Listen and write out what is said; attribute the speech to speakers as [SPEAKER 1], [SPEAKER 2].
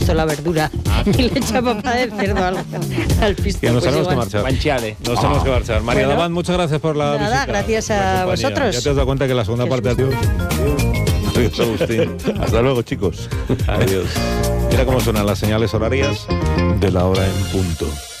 [SPEAKER 1] gusto la verdura y le echa papá del cerdo al pisto.
[SPEAKER 2] Que nos tenemos que
[SPEAKER 1] igual.
[SPEAKER 2] marchar.
[SPEAKER 3] Guanciale.
[SPEAKER 2] Nos tenemos que marchar. María
[SPEAKER 1] Bueno.
[SPEAKER 2] Damán, muchas gracias por la
[SPEAKER 1] Nada,
[SPEAKER 2] visita.
[SPEAKER 1] gracias a
[SPEAKER 2] la compañía.
[SPEAKER 1] vosotros.
[SPEAKER 2] Ya te has dado cuenta que la segunda
[SPEAKER 1] Qué
[SPEAKER 2] parte...
[SPEAKER 1] susto.
[SPEAKER 2] Adiós, Agustín.
[SPEAKER 4] Hasta luego, chicos.
[SPEAKER 2] Adiós. Mira cómo suenan las señales horarias de la hora en punto.